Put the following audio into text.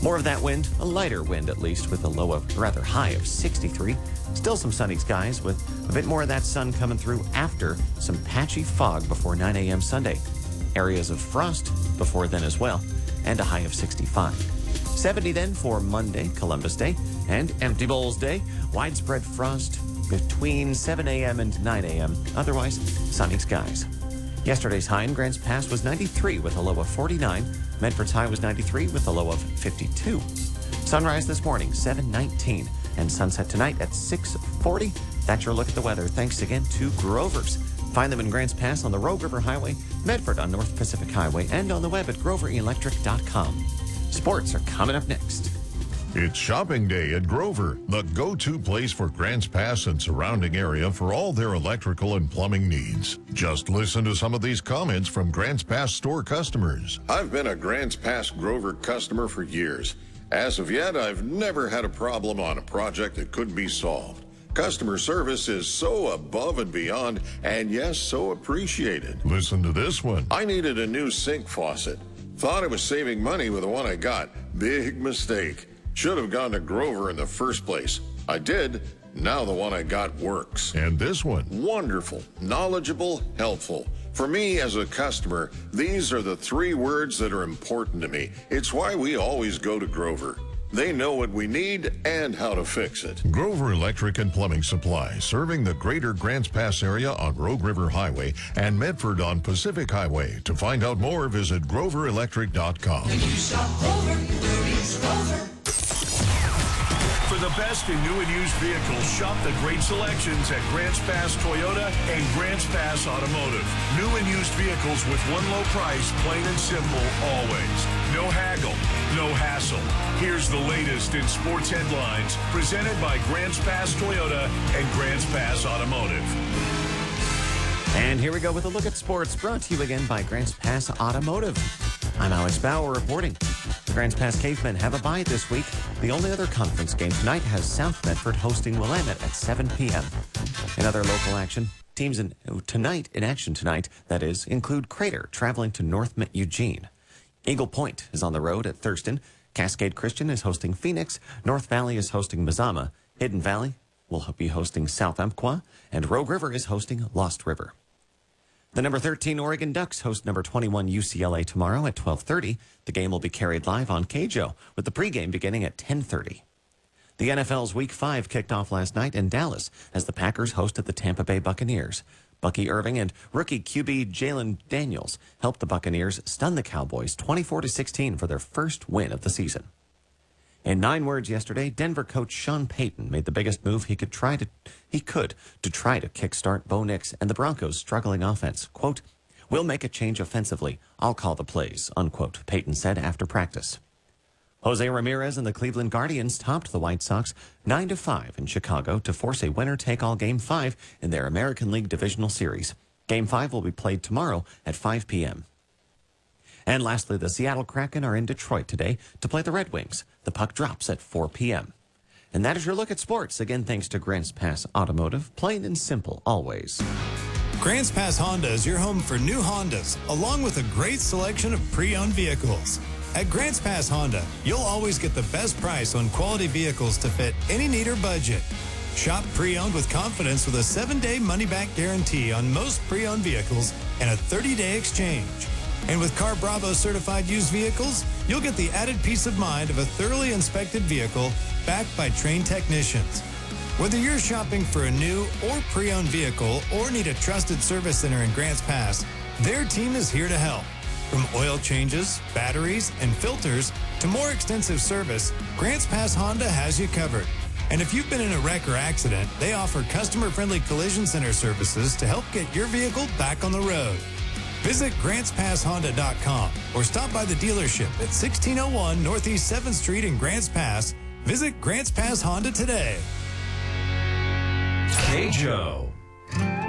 More of that wind, a lighter wind at least, with a low of rather high of 63. Still some sunny skies with a bit more of that sun coming through after some patchy fog before 9 a.m. Sunday. Areas of frost before then as well, and a high of 65. 70 then for Monday, Columbus Day, and Empty Bowls Day. Widespread frost between 7 a.m. and 9 a.m. Otherwise, sunny skies. Yesterday's high in Grants Pass was 93 with a low of 49. Medford's high was 93 with a low of 52. Sunrise this morning, 7:19, and sunset tonight at 6:40. That's your look at the weather. Thanks again to Grover's. Find them in Grants Pass on the Rogue River Highway, Medford on North Pacific Highway, and on the web at groverelectric.com. Sports are coming up next. It's shopping day at Grover, the go-to place for Grants Pass and surrounding area for all their electrical and plumbing needs. Just listen to some of these comments from Grants Pass store customers. I've been a Grants Pass Grover customer for years. As of yet, I've never had a problem on a project that couldn't be solved. Customer service is so above and beyond, and yes, so appreciated. Listen to this one. I needed a new sink faucet. Thought I was saving money with the one I got. Big mistake. Should have gone to Grover in the first place. I did. Now the one I got works. And this one. Wonderful, knowledgeable, helpful. For me as a customer, these are the three words that are important to me. It's why we always go to Grover. They know what we need and how to fix it. Grover Electric and Plumbing Supply, serving the greater Grants Pass area on Rogue River Highway and Medford on Pacific Highway. To find out more, visit groverelectric.com. When you shop Grover, it's Grover. For the best in new and used vehicles, shop the great selections at Grants Pass Toyota and Grants Pass Automotive. New and used vehicles with one low price, plain and simple, always. No haggle, no hassle. Here's the latest in sports headlines, presented by Grants Pass Toyota and Grants Pass Automotive. And here we go with a look at sports, brought to you again by Grants Pass Automotive. I'm Alex Bauer reporting. The Grants Pass Cavemen have a bye this week. The only other conference game tonight has South Medford hosting Willamette at 7 p.m. In other local action, teams in action tonight, that is, include Crater traveling to North Eugene. Eagle Point is on the road at Thurston. Cascade Christian is hosting Phoenix. North Valley is hosting Mazama. Hidden Valley will be hosting South Umpqua. And Rogue River is hosting Lost River. The number 13 Oregon Ducks host number 21 UCLA tomorrow at 12:30. The game will be carried live on KJO, with the pregame beginning at 10:30. The NFL's Week 5 kicked off last night in Dallas as the Packers hosted the Tampa Bay Buccaneers. Bucky Irving and rookie QB Jalen Daniels helped the Buccaneers stun the Cowboys 24-16 for their first win of the season. In 9 words yesterday, Denver coach Sean Payton made the biggest move he could try to kickstart Bo Nix and the Broncos' struggling offense. Quote, "We'll make a change offensively. I'll call the plays," unquote, Payton said after practice. Jose Ramirez and the Cleveland Guardians topped the White Sox 9-5 in Chicago to force a winner-take-all Game 5 in their American League Divisional Series. Game 5 will be played tomorrow at 5 p.m. And lastly, the Seattle Kraken are in Detroit today to play the Red Wings. The puck drops at 4 p.m. And that is your look at sports. Again, thanks to Grants Pass Automotive. Plain and simple, always. Grants Pass Honda is your home for new Hondas, along with a great selection of pre-owned vehicles. At Grants Pass Honda, you'll always get the best price on quality vehicles to fit any need or budget. Shop pre-owned with confidence with a 7-day money-back guarantee on most pre-owned vehicles and a 30-day exchange. And with Car Bravo certified used vehicles, you'll get the added peace of mind of a thoroughly inspected vehicle backed by trained technicians. Whether you're shopping for a new or pre-owned vehicle or need a trusted service center in Grants Pass, their team is here to help. From oil changes, batteries, and filters to more extensive service, Grants Pass Honda has you covered. And if you've been in a wreck or accident, they offer customer-friendly collision center services to help get your vehicle back on the road. Visit GrantsPassHonda.com or stop by the dealership at 1601 Northeast 7th Street in Grants Pass. Visit Grants Pass Honda today. KJO.